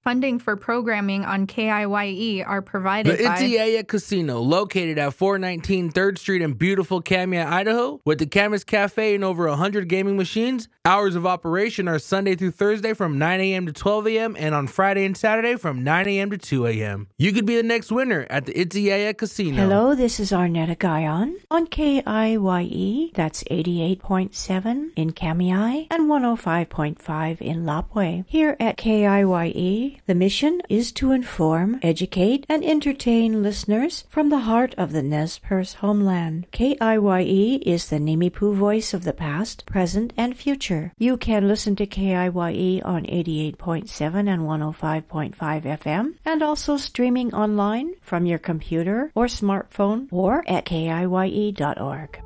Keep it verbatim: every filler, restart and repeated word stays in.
Funding for programming on K I Y E are provided The by Itziaya Casino, located at four nineteen third Street in beautiful Kamiah, Idaho, with the Camas Cafe and over one hundred gaming machines. Hours of operation are Sunday through Thursday from nine a.m. to twelve a.m. and on Friday and Saturday from nine a.m. to two a.m. You could be the next winner at the Itziaya Casino. Hello, this is Arnetta Guyon on K I Y E. That's eighty-eight point seven in Kamiah and one oh five point five in Lapwai. Here at K I Y E, the mission is to inform, educate, and entertain listeners from the heart of the Nez Perce homeland. K I Y E is the Nimipu voice of the past, present, and future. You can listen to K I Y E on eighty-eight point seven and one oh five point five F M, and also streaming online from your computer or smartphone or at K I Y E dot org.